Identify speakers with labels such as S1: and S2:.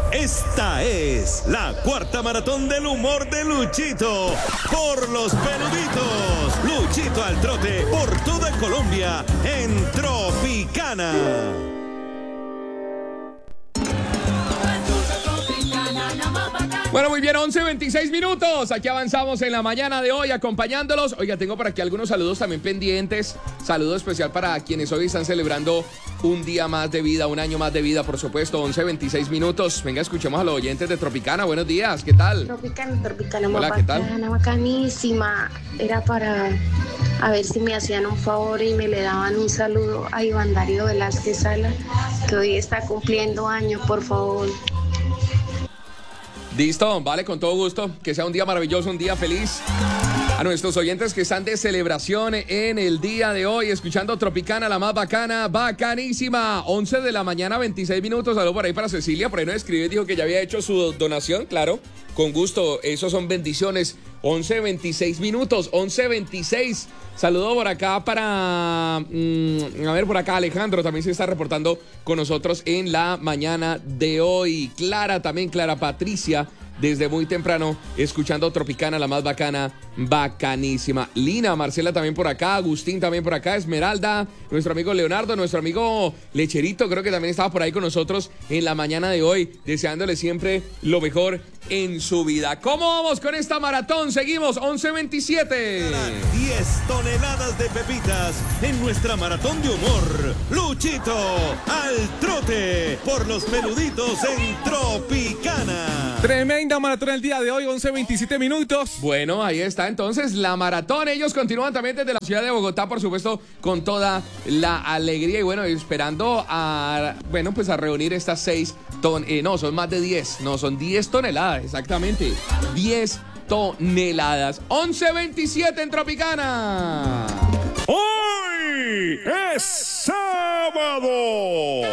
S1: Esta es la cuarta maratón del humor de Luchito por los peluditos. Luchito al trote por toda Colombia en Tropicana.
S2: Bueno, muy bien, 11:26 minutos. Aquí avanzamos en la mañana de hoy acompañándolos. Oiga, tengo por aquí algunos saludos también pendientes. Saludo especial para quienes hoy están celebrando un día más de vida, un año más de vida, por supuesto. 11:26 minutos. Venga, escuchemos a los oyentes de Tropicana. Buenos días, ¿qué tal?
S3: Tropicana,
S2: hola, ¿qué tal?
S3: Bacanísima. Era para a ver si me hacían un favor y me le daban un saludo a Iván Darío Velázquez Sala, que hoy está cumpliendo años, por favor.
S2: Listo, vale, con todo gusto. Que sea un día maravilloso, un día feliz. A nuestros oyentes que están de celebración en el día de hoy, escuchando Tropicana, la más bacana, bacanísima. 11 de la mañana, 26 minutos. Saludos por ahí para Cecilia. Por ahí nos escribió y dijo que ya había hecho su donación. Claro, con gusto. Esos son bendiciones. 11:26 minutos, 11:26. Saludo por acá para, a ver, por acá Alejandro también se está reportando con nosotros en la mañana de hoy. Clara también, Clara Patricia, desde muy temprano, escuchando Tropicana, la más bacana, bacanísima. Lina, Marcela también por acá, Agustín también por acá, Esmeralda, nuestro amigo Leonardo, nuestro amigo Lecherito, creo que también estaba por ahí con nosotros en la mañana de hoy, deseándole siempre lo mejor en su vida. ¿Cómo vamos con esta maratón? Seguimos, 11:27.
S1: 10 toneladas de pepitas en nuestra maratón de humor. Luchito al trote por los peluditos en Tropicana.
S4: Tremenda maratón el día de hoy, 11:27 minutos.
S2: Bueno, ahí está entonces la maratón. Ellos continúan también desde la ciudad de Bogotá, por supuesto, con toda la alegría y bueno, esperando a, bueno, pues a reunir estas 6 no, son más de 10, no, son 10 toneladas, exactamente, 10 toneladas. 11:27 en Tropicana.
S1: Hoy es sábado.